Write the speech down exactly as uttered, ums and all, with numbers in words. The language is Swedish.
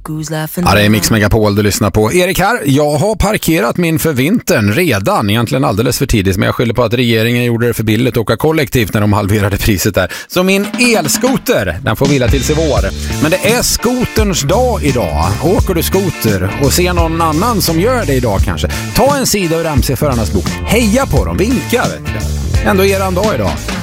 Ja, det är Mix Megapol du lyssnar på. Erik här, jag har parkerat min för vintern redan, egentligen alldeles för tidigt, men jag skyller på att regeringen gjorde det för billigt att åka kollektivt när de halverade priset där. Så min elskoter, den får vila tills i vår. Men det är skoterns dag idag. Åker du skoter och ser någon annan som gör det idag kanske, ta en sida ur M C-förarnas bok. Heja på dem, vinka vet du. Ändå eran dag idag.